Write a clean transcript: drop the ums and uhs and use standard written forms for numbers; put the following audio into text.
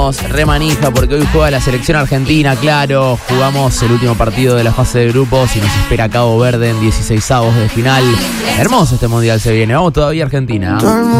venimos remanija porque hoy juega la selección argentina, claro. Jugamos el último partido de la fase de grupos y nos espera Cabo Verde en 16avos de final. Hermoso este mundial se viene. Vamos todavía Argentina.